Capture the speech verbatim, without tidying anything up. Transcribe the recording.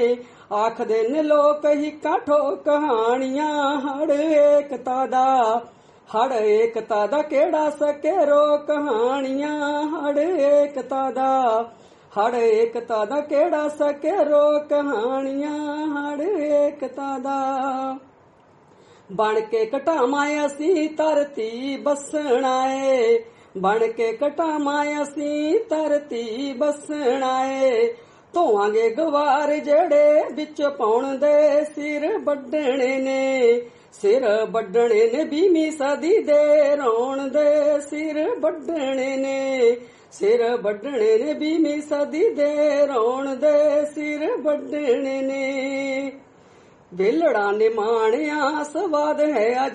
ਆਖਦੇ ਨੇ ਲੋਕ ਹਿੱਕਾਂ ਠੋਕ ਕਹਾਣੀਆਂ। ਹੜ ਏਕਤਾ ਦਾ ਹੜ ਏਕਤਾ ਦਾ ਕਿਹੜਾ ਸਕੇ ਰੋ ਕਹਾਣੀਆਂ। ਹੜ ਏਕਤਾ ਦਾ ਹੜ ਏਕਤਾ ਦਾ ਕਿਹੜਾ ਸਕੇ ਰੋ ਕਹਾਣੀਆਂ। ਹੜ ਏਕਤਾ ਦਾ ਬਣ ਕੇ ਘਟਾਵਾਂ ਅਸੀਂ ਧਰਤੀ ਬਸਣਾ ਏ। ਬਣ ਕੇ ਘਟਾਵਾਂ ਅਸੀਂ ਧਰਤੀ ਬਸਣਾ ਏ। ਧੋਵਾਂਗੇ ਗਵਾਰ ਜਿਹੜੇ ਵਿੱਚ ਪਾਉਣ ਦੇ ਸਿਰ ਵੱਢਣੇ ਨੇ। ਸਿਰ ਵੱਢਣੇ ਨੇ ਵੀਹਵੀਂ ਸਦੀ ਦੇ ਰੋਣ ਦੇ ਸਿਰ ਵੱਢਣੇ ਨੇ। ਸਿਰ ਵੱਢਣੇ ਨੇ ਵੀਹਵੀਂ ਸਦੀ ਦੇ ਰੋਣ ਦੇ ਸਿਰ ਵੱਢਣੇ ਨੇ। ਵੇਲੜਾਂ ਨੇ ਮਾਣਿਆ ਸਵਾਦ ਹੈ